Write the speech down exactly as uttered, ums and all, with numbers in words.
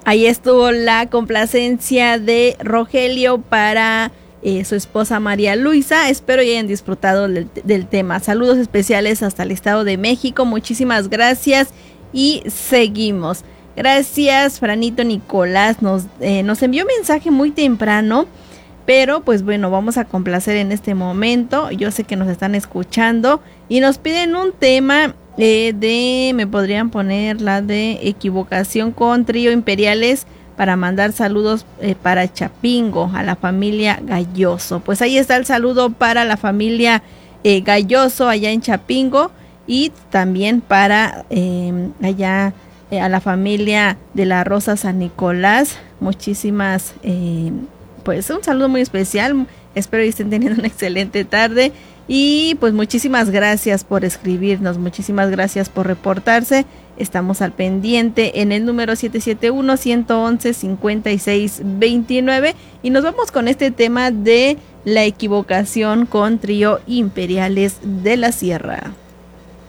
Ahí estuvo la complacencia de Rogelio para eh, su esposa María Luisa. Espero que hayan disfrutado del, del tema. Saludos especiales hasta el Estado de México. Muchísimas gracias y seguimos. Gracias, Franito Nicolás. Nos, eh, nos envió un mensaje muy temprano, pero pues bueno, vamos a complacer en este momento. Yo sé que nos están escuchando y nos piden un tema eh, de, me podrían poner la de Equivocación con Trío Imperiales para mandar saludos eh, para Chapingo, a la familia Galloso. Pues ahí está el saludo para la familia eh, Galloso allá en Chapingo y también para eh, allá eh, a la familia de la Rosa San Nicolás. Muchísimas eh, pues un saludo muy especial, espero que estén teniendo una excelente tarde y pues muchísimas gracias por escribirnos, muchísimas gracias por reportarse, estamos al pendiente en el número siete siete uno, uno uno uno, cinco seis dos nueve y nos vamos con este tema de la equivocación con Trío Imperiales de la Sierra.